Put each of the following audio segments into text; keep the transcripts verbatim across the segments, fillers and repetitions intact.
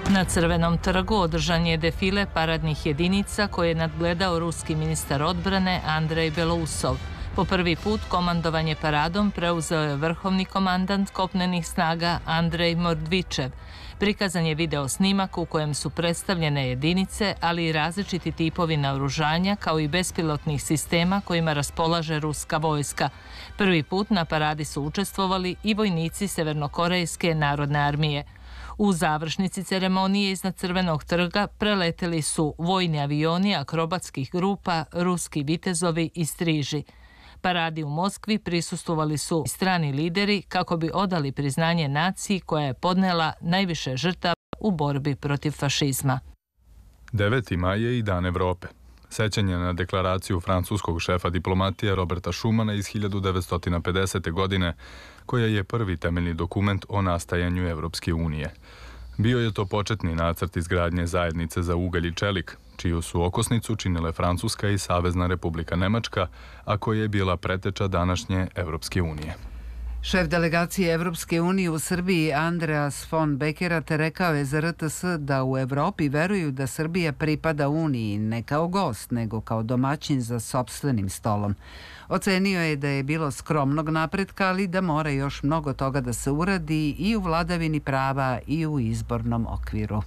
Na Crvenom trgu održan je defile paradnih jedinica koje je nadgledao ruski ministar odbrane Andrej Belousov. Po prvi put komandovanje paradom preuzeo je vrhovni komandant kopnenih snaga Andrej Mordvičev. Prikazan je video snimak u kojem su predstavljene jedinice, ali i različiti tipovi naoružanja kao i bespilotnih sistema kojima raspolaže ruska vojska. Prvi put na paradi su učestvovali i vojnici Severnokorejske narodne armije. U završnici ceremonije iznad Crvenog trga preleteli su vojni avioni akrobatskih grupa, ruski vitezovi i striži. Paradi u Moskvi prisustvovali su strani lideri kako bi odali priznanje naciji koja je podnela najviše žrtava u borbi protiv fašizma. deveti maj je i Dan Evrope. Sećanje na deklaraciju francuskog šefa diplomatije Roberta Schumana iz hiljadu devetsto pedesete. godine, koja je prvi temeljni dokument o nastajanju Evropske unije. Bio je to početni nacrt izgradnje zajednice za ugalj i čelik, čiju su okosnicu činile Francuska i Savezna Republika Nemačka, a koja je bila preteča današnje Evropske unije. Šef delegacije Evropske unije u Srbiji Andreas von Bekerat rekao je za R T S da u Evropi veruju da Srbija pripada Uniji ne kao gost, nego kao domaćin za sopstvenim stolom. Ocenio je da je bilo skromnog napretka, ali da mora još mnogo toga da se uradi i u vladavini prava i u izbornom okviru.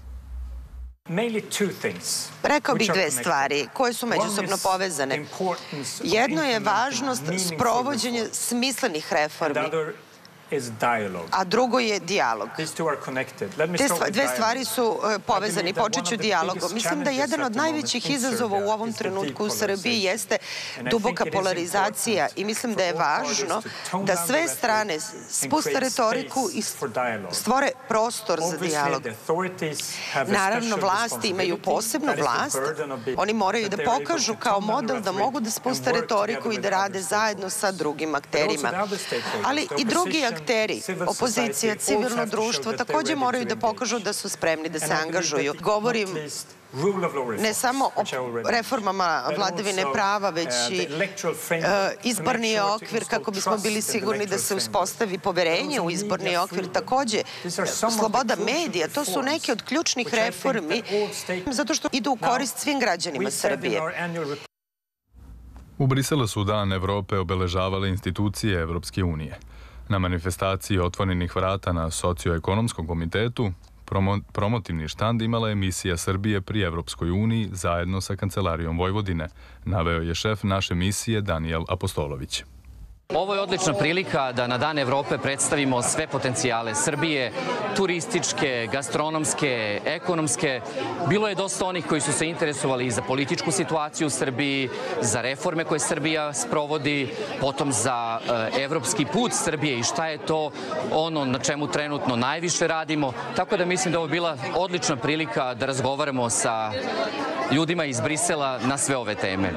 Rekao bih dve stvari koje su međusobno povezane. Jedno je važnost sprovođenja smislenih reformi, a drugo je dijalog. Te dve stvari su povezane. Počet ću dijalogom. Mislim da jedan od najvećih izazova u ovom trenutku u Srbiji jeste duboka polarizacija i mislim da je važno da sve strane spuste retoriku i stvore prostor za dijalog. Naravno, vlasti imaju posebnu vlast. Oni moraju da pokažu kao model da mogu da spuste retoriku i da rade zajedno sa drugim akterima. Ali i drugi akteri, opozicija, civilno društvo također moraju da pokažu da su spremni da se angažuju. Govorim ne samo o reformama vladavine prava, već i izborni okvir kako bismo bili sigurni da se uspostavi poverenje u izborni okvir. Također, sloboda medija, to su neke od ključnih reformi zato što idu u korist svim građanima Srbije. U Briselu su Dan Evrope obeležavale institucije Evropske unije. Na manifestaciji otvorenih vrata na socioekonomskom komitetu promotivni štand imala je misija Srbije pri Evropskoj uniji zajedno sa Kancelarijom Vojvodine, naveo je šef naše misije Danijel Apostolović. Ovo je odlična prilika da na Dan Evrope predstavimo sve potencijale Srbije, turističke, gastronomske, ekonomske. Bilo je dosta onih koji su se interesovali i za političku situaciju u Srbiji, za reforme koje Srbija sprovodi, potom za evropski put Srbije i šta je to ono na čemu trenutno najviše radimo. Tako da mislim da ovo je bila odlična prilika da razgovaramo sa ljudima iz Brisela na sve ove teme.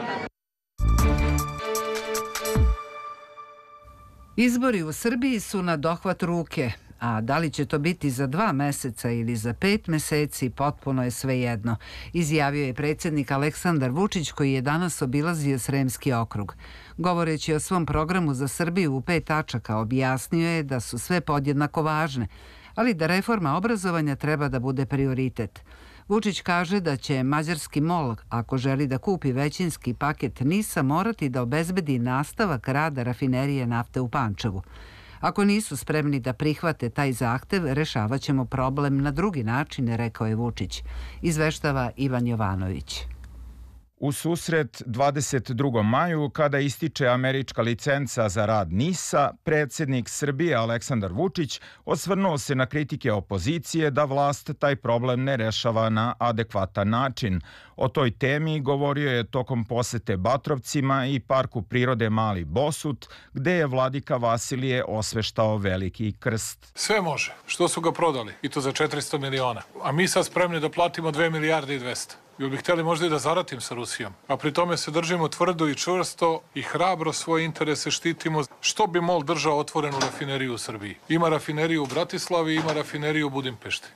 Izbori u Srbiji su na dohvat ruke, a da li će to biti za dva meseca ili za pet meseci, potpuno je svejedno, izjavio je predsjednik Aleksandar Vučić koji je danas obilazio Sremski okrug. Govoreći o svom programu za Srbiju u pet tačaka, objasnio je da su sve podjednako važne, ali da reforma obrazovanja treba da bude prioritet. Vučić kaže da će mađarski MOL, ako želi da kupi većinski paket NIS-a, morati da obezbedi nastavak rada rafinerije nafte u Pančevu. Ako nisu spremni da prihvate taj zahtev, rešavat ćemo problem na drugi način, rekao je Vučić. Izveštava Ivan Jovanović. U susret dvadeset drugom maju, kada ističe američka licenca za rad NIS-a, predsjednik Srbije Aleksandar Vučić osvrnuo se na kritike opozicije da vlast taj problem ne rešava na adekvatan način. O toj temi govorio je tokom posete Batrovcima i Parku prirode Mali Bosut, gde je vladika Vasilije osveštao veliki krst. Sve može. Što su ga prodali? I to za četiristo miliona. A mi sad spremni da platimo dve milijarde i dvesta. Jel bi htjeli možda i da zaratim sa Rusijom? A pri tome se držimo tvrdo i čvrsto i hrabro svoje interese štitimo. Što bi MOL držao otvorenu rafineriju u Srbiji? Ima rafineriju u Bratislavi, ima rafineriju u Budimpešti.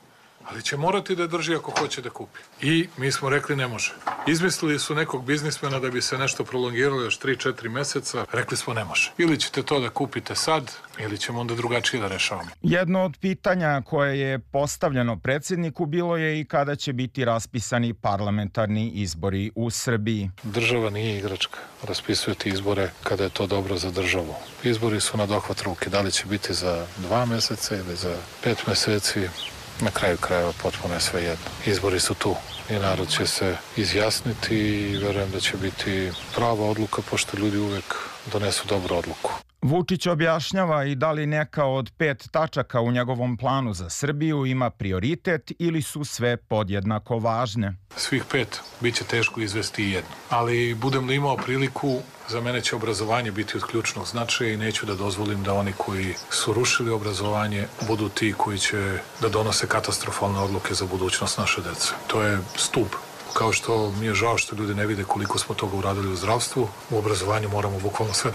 ali će morati da je drži ako hoće da kupi. I mi smo rekli ne može. Izmislili su nekog biznismena da bi se nešto prolongiralo još tri četiri meseca. Rekli smo ne može. Ili ćete to da kupite sad, ili ćemo onda drugačije da rešavamo. Jedno od pitanja koje je postavljeno predsjedniku bilo je i kada će biti raspisani parlamentarni izbori u Srbiji. Država nije igračka. Raspisujete izbore kada je to dobro za državu. Izbori su na dohvat ruke. Da li će biti za dva meseca ili za pet meseci, na kraju krajeva potpuno je sve jedno. Izbori su tu i narod će se izjasniti i verujem da će biti prava odluka, pošto ljudi uvek donesu dobru odluku. Vučić objašnjava i da li neka od pet tačaka u njegovom planu za Srbiju ima prioritet ili su sve podjednako važne. Svih pet bit će teško izvesti i jedno. Ali budem li imao priliku, za mene će obrazovanje biti od ključnog značaja i neću da dozvolim da oni koji su rušili obrazovanje budu ti koji će da donose katastrofalne odluke za budućnost naše dece. To je stup. Kao što mi je žao što ljudi ne vide koliko smo toga uradili u zdravstvu, u obrazovanju moramo bukvalno sve